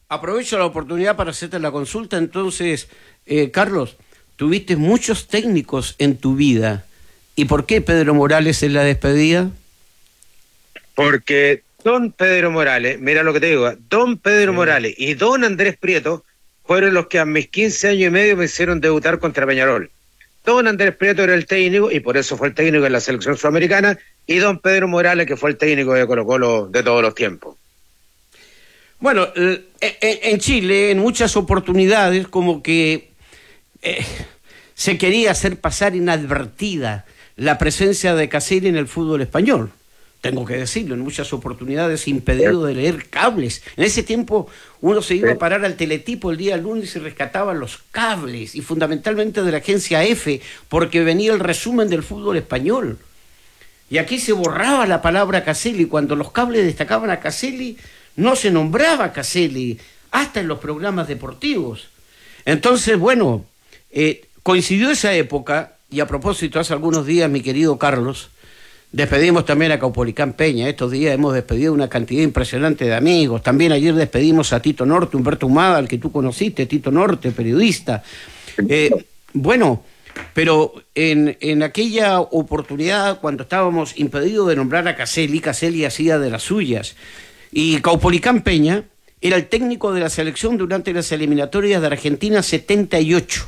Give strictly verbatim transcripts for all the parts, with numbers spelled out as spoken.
Aprovecho la oportunidad para hacerte la consulta. Entonces, eh, Carlos, tuviste muchos técnicos en tu vida. ¿Y por qué Pedro Morales en la despedida? Porque don Pedro Morales, mira lo que te digo, don Pedro sí. Morales y don Andrés Prieto fueron los que a mis quince años y medio me hicieron debutar contra Peñarol. Don Andrés Prieto era el técnico, y por eso fue el técnico en la selección sudamericana, y don Pedro Morales, que fue el técnico de Colo-Colo de todos los tiempos. Bueno, en Chile, en muchas oportunidades, como que eh, se quería hacer pasar inadvertida la presencia de Caselli en el fútbol español. Tengo que decirlo, en muchas oportunidades impedido de leer cables. En ese tiempo uno se iba a parar al teletipo el día lunes y rescataba los cables, y fundamentalmente de la agencia F, porque venía el resumen del fútbol español. Y aquí se borraba la palabra Caselli. Cuando los cables destacaban a Caselli, no se nombraba Caselli, hasta en los programas deportivos. Entonces, bueno, eh, coincidió esa época, y a propósito, hace algunos días, mi querido Carlos, despedimos también a Caupolicán Peña. Estos días hemos despedido una cantidad impresionante de amigos. También ayer despedimos a Tito Norte, Humberto Humada, al que tú conociste, Tito Norte, periodista. Eh, bueno, pero en, en aquella oportunidad, cuando estábamos impedidos de nombrar a Caselli, Caselli hacía de las suyas. Y Caupolicán Peña era el técnico de la selección durante las eliminatorias de Argentina setenta y ocho.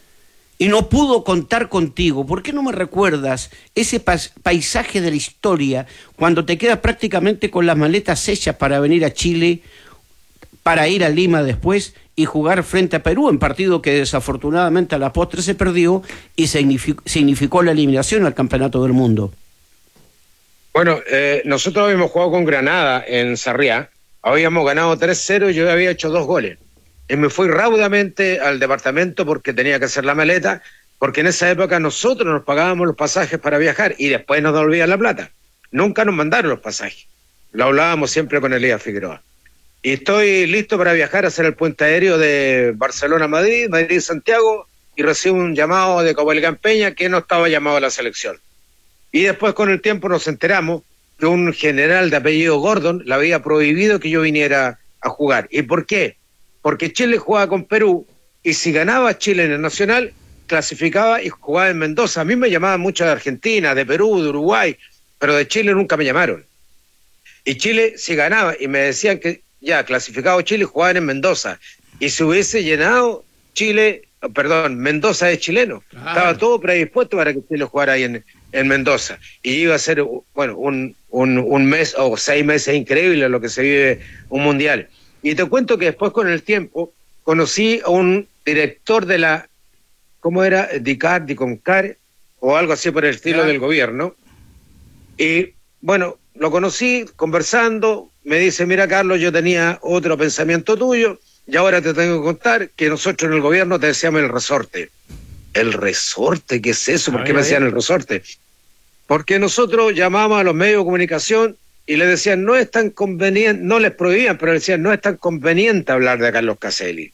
Y no pudo contar contigo. ¿Por qué no me recuerdas ese paisaje de la historia cuando te quedas prácticamente con las maletas hechas para venir a Chile, para ir a Lima después y jugar frente a Perú, en partido que desafortunadamente a la postre se perdió y significó, significó la eliminación al Campeonato del Mundo? Bueno, eh, nosotros habíamos jugado con Granada en Sarriá, habíamos ganado tres cero y yo había hecho dos goles. Y me fui raudamente al departamento porque tenía que hacer la maleta, porque en esa época nosotros nos pagábamos los pasajes para viajar y después nos devolvían la plata. Nunca nos mandaron los pasajes. Lo hablábamos siempre con Elías Figueroa. Y estoy listo para viajar a hacer el puente aéreo de Barcelona a Madrid, Madrid-Santiago, y recibo un llamado de Caupolicán Peña que no estaba llamado a la selección. Y después con el tiempo nos enteramos que un general de apellido Gordon le había prohibido que yo viniera a jugar. ¿Y por qué? Porque Chile jugaba con Perú y si ganaba Chile en el Nacional, clasificaba y jugaba en Mendoza. A mí me llamaban mucho de Argentina, de Perú, de Uruguay, pero de Chile nunca me llamaron. Y Chile si ganaba y me decían que ya clasificado Chile, jugaban en Mendoza. Y si hubiese llenado Chile, perdón, Mendoza es chileno. Claro. Estaba todo predispuesto para que Chile jugara ahí en, en Mendoza. Y iba a ser, bueno, un, un, un mes o seis meses increíbles lo que se vive un mundial. Y te cuento que después con el tiempo conocí a un director de la, ¿cómo era? DICAR, DICONCAR, o algo así por el estilo claro. del gobierno. Y bueno, lo conocí conversando, me dice, mira Carlos, yo tenía otro pensamiento tuyo y ahora te tengo que contar que nosotros en el gobierno te decíamos el resorte. ¿El resorte? ¿Qué es eso? ¿Por qué me decían el resorte? Porque nosotros llamábamos a los medios de comunicación y le decían, no es tan conveniente, no les prohibían, pero le decían, no es tan conveniente hablar de Carlos Caselli.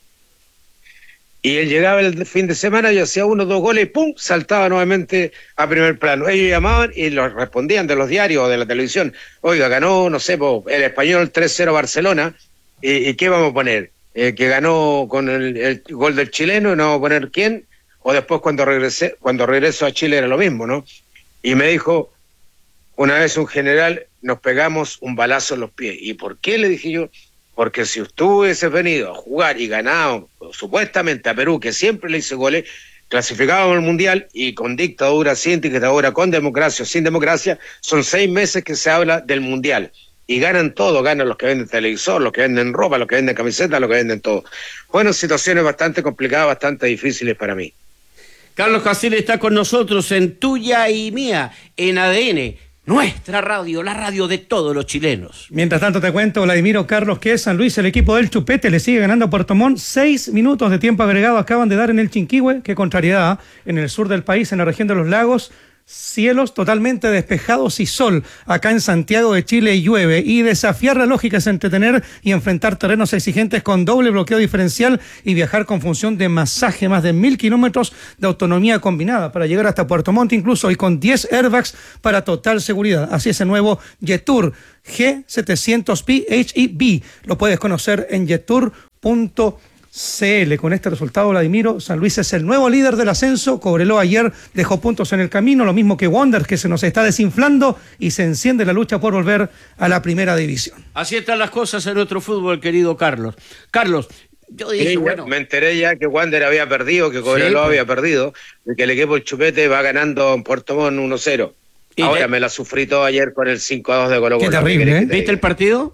Y él llegaba el fin de semana y hacía uno o dos goles y ¡pum! Saltaba nuevamente a primer plano. Ellos llamaban y los respondían de los diarios o de la televisión. Oiga, ganó, no sé, el Español tres cero Barcelona, ¿y, y qué vamos a poner? Eh, que ganó con el, el gol del chileno, y no vamos a poner quién, o después cuando regresé, cuando regreso a Chile era lo mismo, ¿no? Y me dijo, una vez un general, nos pegamos un balazo en los pies. ¿Y por qué? Le dije yo, porque si usted hubiese venido a jugar y ganado supuestamente a Perú, que siempre le hizo goles, clasificábamos al Mundial y con dictadura, sin dictadura, con democracia o sin democracia, son seis meses que se habla del Mundial. Y ganan todo, ganan los que venden televisor, los que venden ropa, los que venden camisetas, los que venden todo. Bueno, situaciones bastante complicadas, bastante difíciles para mí. Carlos Caselli está con nosotros en Tuya y Mía, en A D N. Nuestra radio, la radio de todos los chilenos. Mientras tanto te cuento, Vladimiro Carlos, que es San Luis, el equipo del Chupete le sigue ganando a Puerto Montt. Seis minutos de tiempo agregado acaban de dar en el Chinquihue. Qué contrariedad, en el sur del país, en la región de los lagos. Cielos totalmente despejados y sol. Acá en Santiago de Chile llueve, y desafiar la lógica es entretener y enfrentar terrenos exigentes con doble bloqueo diferencial y viajar con función de masaje, más de mil kilómetros de autonomía combinada para llegar hasta Puerto Montt incluso, y con diez airbags para total seguridad. Así es el nuevo Jetour G setecientos P H E V. Lo puedes conocer en jetour punto C L. Con este resultado, Vladimiro, San Luis es el nuevo líder del ascenso. Cobreloa ayer dejó puntos en el camino, lo mismo que Wander, que se nos está desinflando y se enciende la lucha por volver a la primera división. Así están las cosas en nuestro fútbol, querido Carlos. Carlos, yo dije, sí, bueno... Me enteré ya que Wander había perdido, que Cobreloa sí, había perdido, y que el equipo del Chupete va ganando en Puerto Montt uno cero. Ahora te... me la sufrí todo ayer con el cinco a dos de Colo-Colo. Qué terrible, ¿eh? ¿Viste el partido?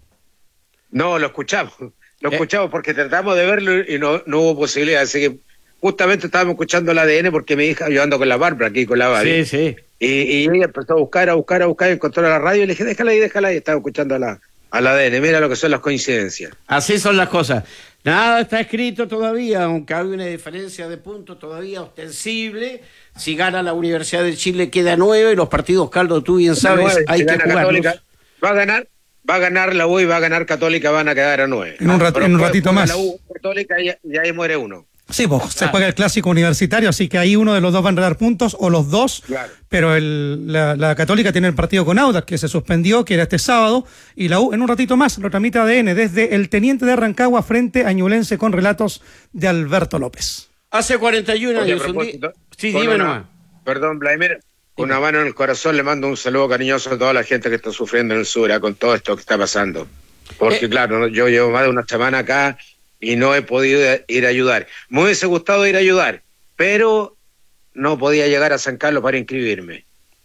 No, lo escuchamos. Lo escuchamos porque tratamos de verlo y no, no hubo posibilidad. Así que justamente estábamos escuchando el A D N porque mi hija, yo ando con la Bárbara aquí, con la Babi. Sí, sí. Y, y ella empezó a buscar, a buscar, a buscar, encontró la radio y le dije, déjala ahí, déjala ahí. Estaba escuchando a la, al A D N. Mira lo que son las coincidencias. Así son las cosas. Nada está escrito todavía, aunque hay una diferencia de puntos todavía ostensible. Si gana la Universidad de Chile queda nueve y los partidos, Carlos, tú bien sabes, nueve, hay si que jugarlos. Católica, va a ganar. Va a ganar la U y va a ganar Católica, van a quedar a nueve. En un, rat, en un ratito más. La U, Católica y, y ahí muere uno. Sí, pues se juega el clásico universitario, así que ahí uno de los dos van a dar puntos, o los dos, claro. Pero el, la, la Católica tiene el partido con Audax, que se suspendió, que era este sábado, y la U en un ratito más lo tramita A D N desde el Teniente de Rancagua frente a Ñublense con relatos de Alberto López. Hace cuarenta y un años. Un día... Sí, dime nomás. Perdón, Vladimir. Una mano en el corazón, le mando un saludo cariñoso a toda la gente que está sufriendo en el sur, ¿eh? Con todo esto que está pasando. Porque eh. claro, yo llevo más de una semana acá y no he podido ir a ayudar. Me hubiese gustado ir a ayudar, pero no podía llegar a San Carlos para inscribirme.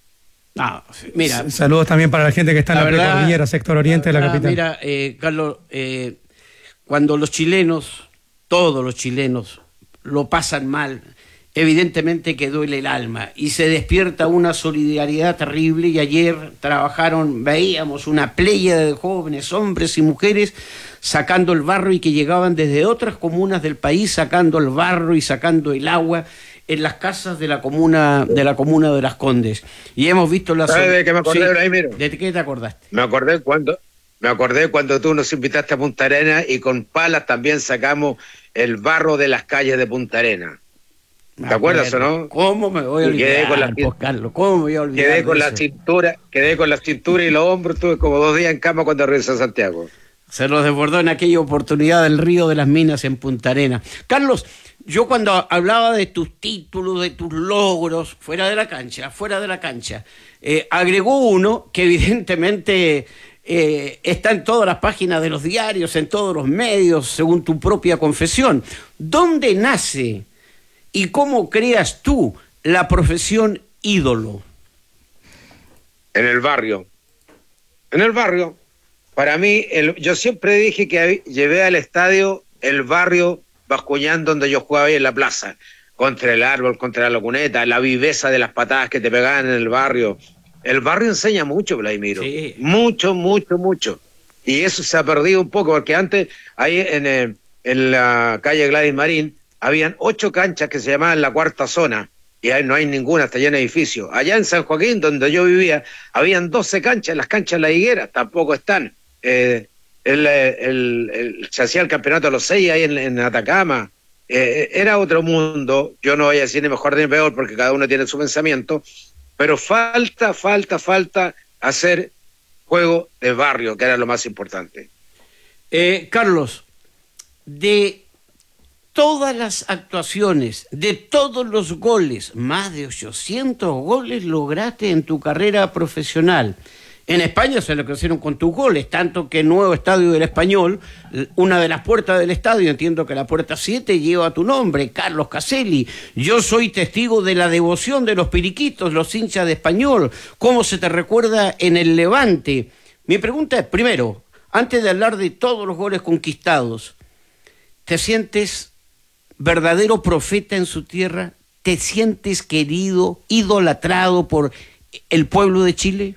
Ah, mira. Saludos también para la gente que está en la, la precordillera, sector oriente la de la capital. Mira, eh, Carlos, eh, cuando los chilenos, todos los chilenos, lo pasan mal, evidentemente que duele el alma y se despierta una solidaridad terrible. Y ayer trabajaron, veíamos una pléyade de jóvenes, hombres y mujeres sacando el barro y que llegaban desde otras comunas del país sacando el barro y sacando el agua en las casas de la comuna de la comuna de Las Condes. Y hemos visto la... ¿Sabes de qué me acordé, Vladimir? Sí. ¿De qué te acordaste? Me acordé cuando me acordé cuando tú nos invitaste a Punta Arenas y con palas también sacamos el barro de las calles de Punta Arenas. ¿Te acuerdas o no? ¿Cómo me voy a olvidar, quedé con la, pues, Carlos? ¿Cómo me voy a olvidar? Quedé con la cintura, quedé con la cintura y los hombros, tuve como dos días en cama cuando regresé a Santiago. Se los desbordó en aquella oportunidad del Río de las Minas en Punta Arenas. Carlos, yo cuando hablaba de tus títulos, de tus logros, fuera de la cancha, fuera de la cancha, eh, agregó uno que evidentemente eh, está en todas las páginas de los diarios, en todos los medios, según tu propia confesión. ¿Dónde nace y cómo creas tú la profesión ídolo? En el barrio. En el barrio. Para mí, el, yo siempre dije que llevé al estadio el barrio Bascuñán donde yo jugaba ahí en la plaza. Contra el árbol, contra la cuneta, la viveza de las patadas que te pegaban en el barrio. El barrio enseña mucho, Vladimiro. Sí. Mucho, mucho, mucho. Y eso se ha perdido un poco, porque antes, ahí en, el, en la calle Gladys Marín, habían ocho canchas que se llamaban la cuarta zona, y ahí no hay ninguna, está llena de edificios. Allá en San Joaquín, donde yo vivía, habían doce canchas, las canchas La Higuera tampoco están. Eh, el, el, el, se hacía el campeonato a los seis ahí en, en Atacama. Eh, era otro mundo, yo no voy a decir ni mejor ni peor, porque cada uno tiene su pensamiento, pero falta, falta, falta hacer juego de barrio, que era lo más importante. Eh, Carlos, de todas las actuaciones, de todos los goles, más de ochocientos goles lograste en tu carrera profesional. En España se lo hicieron con tus goles, tanto que el nuevo estadio del Español, una de las puertas del estadio, entiendo que la puerta siete lleva tu nombre, Carlos Caselli. Yo soy testigo de la devoción de los periquitos, los hinchas de Español, cómo se te recuerda en el Levante. Mi pregunta es, primero, antes de hablar de todos los goles conquistados, ¿te sientes verdadero profeta en su tierra? ¿Te sientes querido, idolatrado por el pueblo de Chile?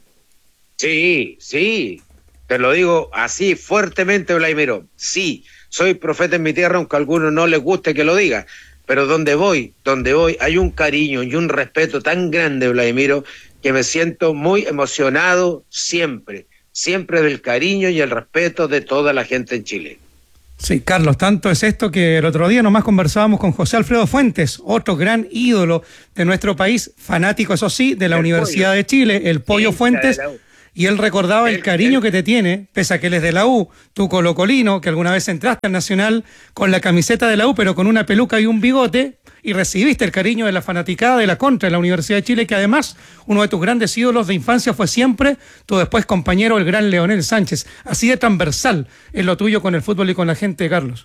Sí, sí, te lo digo así fuertemente, Vladimiro. Sí, soy profeta en mi tierra, aunque a algunos no les guste que lo diga, pero donde voy, donde voy, hay un cariño y un respeto tan grande, Vladimiro, que me siento muy emocionado siempre, siempre del cariño y el respeto de toda la gente en Chile. Sí, Carlos, tanto es esto que el otro día nomás conversábamos con José Alfredo Fuentes, otro gran ídolo de nuestro país, fanático, eso sí, de la el Universidad pollo. de Chile, el Pollo sí, Fuentes. Y él recordaba el cariño que te tiene, pese a que él es de la U, tú colocolino, que alguna vez entraste al Nacional con la camiseta de la U, pero con una peluca y un bigote, y recibiste el cariño de la fanaticada de la Contra en la Universidad de Chile, que además uno de tus grandes ídolos de infancia fue siempre tu después compañero, el gran Leonel Sánchez. Así de transversal es lo tuyo con el fútbol y con la gente, Carlos.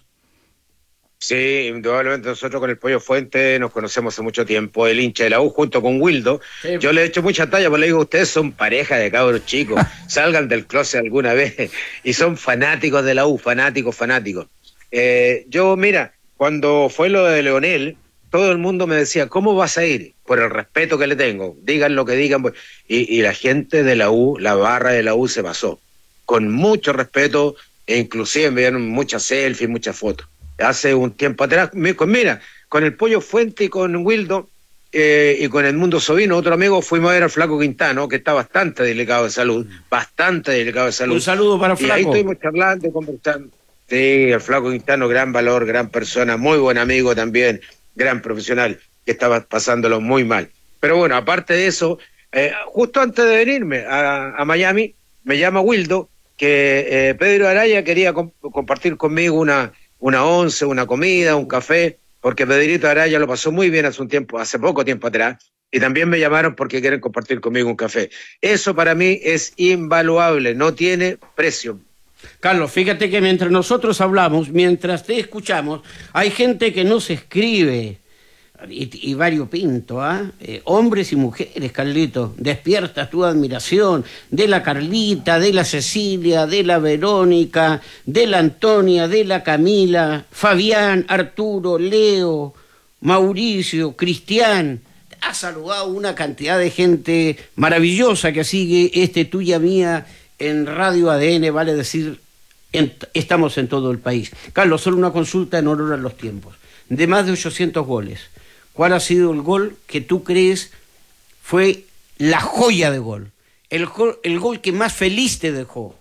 Sí, indudablemente nosotros con el Pollo Fuente nos conocemos hace mucho tiempo, el hincha de la U junto con Wildo. Sí. Yo le he hecho mucha talla, porque le digo, ustedes son pareja de cabros chicos, salgan del closet alguna vez, y son fanáticos de la U, fanáticos, fanáticos. Eh, yo, mira, cuando fue lo de Leonel, todo el mundo me decía, ¿cómo vas a ir? Por el respeto que le tengo, digan lo que digan. Y, y la gente de la U, la barra de la U se pasó, con mucho respeto, e inclusive me dieron muchas selfies, muchas fotos. Hace un tiempo atrás, mira, con el Pollo Fuente y con Wildo eh, y con Edmundo Sovino, otro amigo, fuimos a ver al Flaco Quintano, que está bastante delicado de salud, bastante delicado de salud. Un saludo para Flaco. Y ahí estuvimos charlando, conversando. Sí, el Flaco Quintano, gran valor, gran persona, muy buen amigo también, gran profesional, que estaba pasándolo muy mal. Pero bueno, aparte de eso, eh, justo antes de venirme a, a Miami, me llama Wildo, que eh, Pedro Araya quería comp- compartir conmigo una... una once, una comida, un café, porque Pedrito Araya lo pasó muy bien hace un tiempo, hace poco tiempo atrás, y también me llamaron porque quieren compartir conmigo un café. Eso para mí es invaluable, no tiene precio. Carlos, fíjate que mientras nosotros hablamos, mientras te escuchamos, hay gente que no se escribe, y, y variopinto, ¿ah? ¿eh? Eh, hombres y mujeres, Carlito, despierta tu admiración de la Carlita, de la Cecilia, de la Verónica, de la Antonia, de la Camila, Fabián, Arturo, Leo, Mauricio, Cristian. Ha saludado una cantidad de gente maravillosa que sigue este Tuya Mía en Radio A D N, vale decir, en, estamos en todo el país. Carlos, solo una consulta en honor a los tiempos. De más de ochocientos goles, ¿cuál ha sido el gol que tú crees fue la joya de gol? El gol, el gol que más feliz te dejó.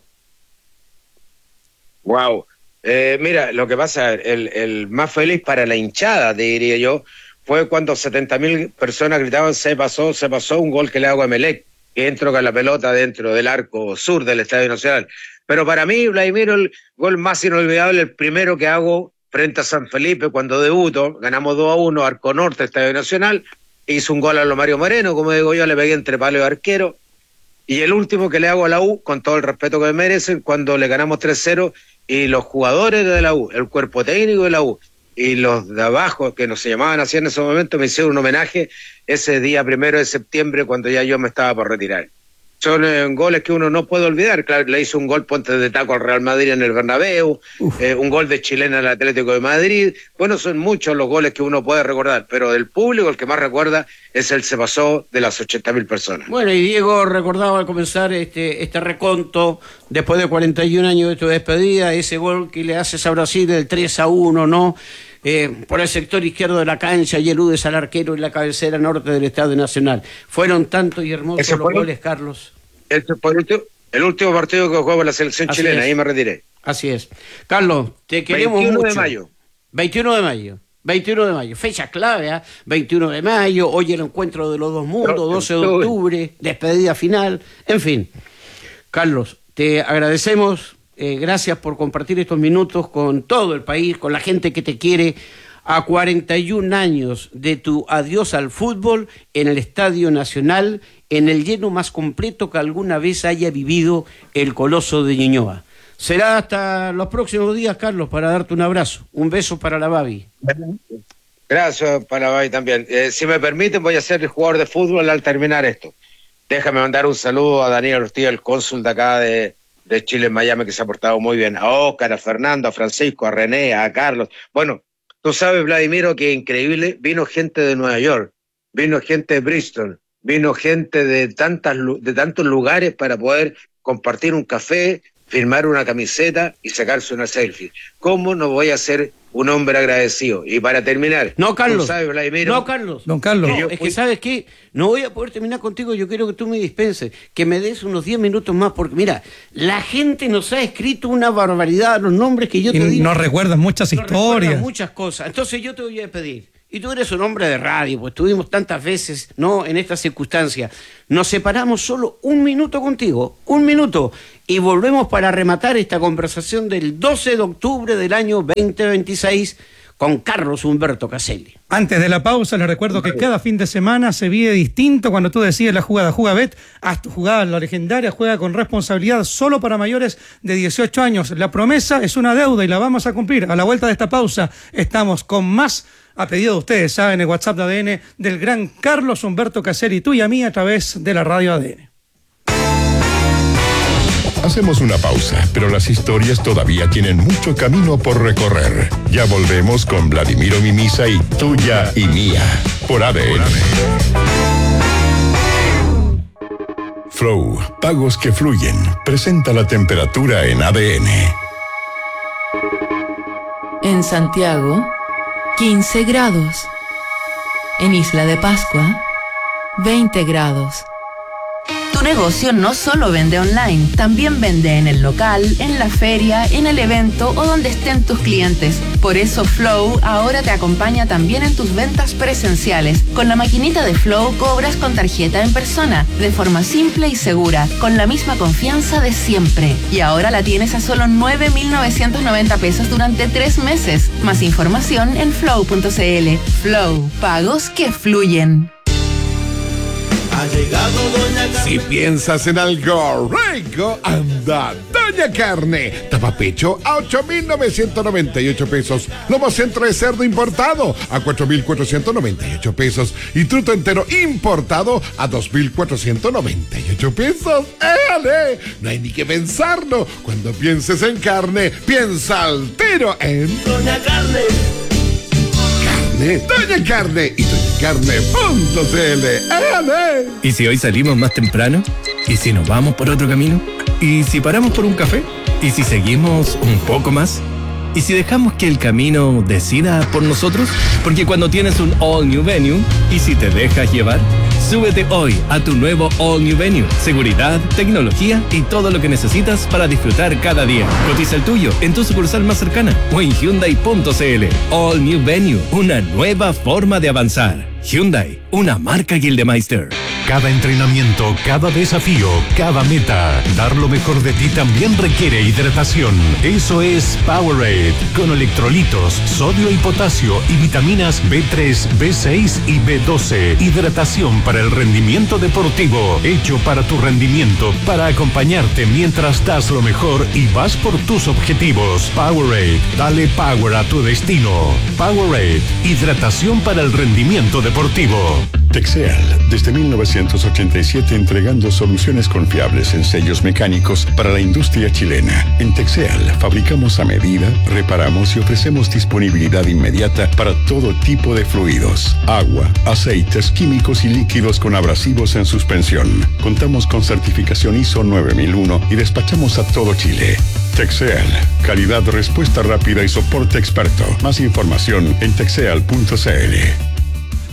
Wow. Eh, mira, lo que pasa, el, el más feliz para la hinchada, te diría yo, fue cuando setenta mil personas gritaban, se pasó, se pasó, un gol que le hago a Emelec, que entro con la pelota dentro del arco sur del Estadio Nacional. Pero para mí, Vladimir, el gol más inolvidable, el primero que hago frente a San Felipe, cuando debuto, ganamos dos a uno, Arco Norte, Estadio Nacional, hizo un gol a lo Mario Moreno, como digo yo, le pegué entre palo y arquero, y el último que le hago a la U, con todo el respeto que me merecen, cuando le ganamos tres cero, y los jugadores de la U, el cuerpo técnico de la U, y los de abajo, que no se llamaban así en ese momento, me hicieron un homenaje ese día primero de septiembre, cuando ya yo me estaba por retirar. Son eh, goles que uno no puede olvidar. Claro, le hizo un gol Ponte de taco al Real Madrid en el Bernabéu, eh, un gol de Chilena al Atlético de Madrid. Bueno, son muchos los goles que uno puede recordar, pero del público el que más recuerda es el se pasó de las ochenta mil personas. Bueno, y Diego recordaba al comenzar este, este reconto, después de cuarenta y un años de tu despedida, ese gol que le haces a Brasil del tres a uno, ¿no? Eh, por el sector izquierdo de la cancha y eludes al arquero en la cabecera norte del Estadio Nacional. Fueron tantos y hermosos los goles, Carlos. Ese fue el último, el último partido que jugó la selección Así chilena, es. Ahí me retiré. Así es. Carlos, te queremos veintiuno mucho. de mayo. veintiuno de mayo. veintiuno de mayo. Fecha clave, ¿eh? veintiuno de mayo, hoy el encuentro de los dos mundos, doce de octubre, despedida final, en fin. Carlos, te agradecemos. Eh, gracias por compartir estos minutos con todo el país, con la gente que te quiere, a cuarenta y un años de tu adiós al fútbol en el Estadio Nacional, en el lleno más completo que alguna vez haya vivido el Coloso de Ñuñoa. Será hasta los próximos días, Carlos, para darte un abrazo. Un beso para la Babi. Gracias para la Babi también. Eh, si me permiten, voy a ser el jugador de fútbol al terminar esto. Déjame mandar un saludo a Daniel Ortiz, el cónsul de acá de... de Chile en Miami, que se ha portado muy bien, a Óscar, a Fernando, a Francisco, a René, a Carlos. Bueno, tú sabes, Vladimiro, que increíble, vino gente de Nueva York, vino gente de Bristol, vino gente de tantas de tantos lugares para poder compartir un café, firmar una camiseta y sacarse una selfie. ¿Cómo no voy a ser un hombre agradecido? Y para terminar, no, Carlos, tú sabes, Vladimiro, no, Carlos, don Carlos, no, es fui... que sabes qué, no voy a poder terminar contigo. Yo quiero que tú me dispenses, que me des unos diez minutos más, porque mira, la gente nos ha escrito una barbaridad, los nombres que yo te y digo. Nos recuerdan muchas historias, muchas cosas. Entonces yo te voy a pedir, y tú eres un hombre de radio, pues estuvimos tantas veces, ¿no?, en esta circunstancia. Nos separamos solo un minuto contigo, un minuto, y volvemos para rematar esta conversación del doce de octubre del año veinte veintiséis con Carlos Humberto Caselli. Antes de la pausa, les recuerdo que cada fin de semana se vive distinto cuando tú decides la jugada. JugaBet, haz tu jugada, la legendaria, juega con responsabilidad, solo para mayores de dieciocho años. La promesa es una deuda y la vamos a cumplir. A la vuelta de esta pausa estamos con más, a pedido de ustedes, ¿saben? El WhatsApp de A D N del gran Carlos Humberto Caselli, tú y a mí, a través de la radio A D N. Hacemos una pausa, pero las historias todavía tienen mucho camino por recorrer. Ya volvemos con Vladimiro Mimisa y Tuya y Mía, por A D N. Flow, pagos que fluyen, presenta la temperatura en A D N. En Santiago, quince grados. En Isla de Pascua, veinte grados. Tu negocio no solo vende online, también vende en el local, en la feria, en el evento o donde estén tus clientes. Por eso Flow ahora te acompaña también en tus ventas presenciales. Con la maquinita de Flow cobras con tarjeta en persona, de forma simple y segura, con la misma confianza de siempre. Y ahora la tienes a solo nueve mil novecientos noventa pesos durante tres meses. Más información en flow punto c l. Flow, pagos que fluyen. Ha llegado Doña Carne. Si piensas en algo rico, anda Doña Carne. Tapapecho a ocho mil novecientos noventa y ocho pesos. Lomo centro de cerdo importado a cuatro mil cuatrocientos noventa y ocho pesos. Y truto entero importado a dos mil cuatrocientos noventa y ocho pesos. ¡Éale! No hay ni que pensarlo. Cuando pienses en carne, piensa al tiro en Doña Carne. Doña Carne y doña carne punto c l. ¡Éale! ¿Y si hoy salimos más temprano? ¿Y si nos vamos por otro camino? ¿Y si paramos por un café? ¿Y si seguimos un poco más? ¿Y si dejamos que el camino decida por nosotros? Porque cuando tienes un All New Venue, ¿y si te dejas llevar? Súbete hoy a tu nuevo All New Venue. Seguridad, tecnología y todo lo que necesitas para disfrutar cada día. Cotiza el tuyo en tu sucursal más cercana o en Hyundai punto c l. All New Venue, una nueva forma de avanzar. Hyundai, una marca Gildemeister. Cada entrenamiento, cada desafío, cada meta, dar lo mejor de ti también requiere hidratación. Eso es Powerade, con electrolitos, sodio y potasio y vitaminas B tres, B seis y B doce. Hidratación para el rendimiento deportivo, hecho para tu rendimiento, para acompañarte mientras das lo mejor y vas por tus objetivos. Powerade, dale power a tu destino. Powerade, hidratación para el rendimiento deportivo. Texeal, desde mil novecientos ochenta y siete entregando soluciones confiables en sellos mecánicos para la industria chilena. En Texeal fabricamos a medida, reparamos y ofrecemos disponibilidad inmediata para todo tipo de fluidos, agua, aceites, químicos y líquidos con abrasivos en suspensión. Contamos con certificación I S O nueve mil uno y despachamos a todo Chile. Texeal, calidad, respuesta rápida y soporte experto. Más información en texeal punto c l.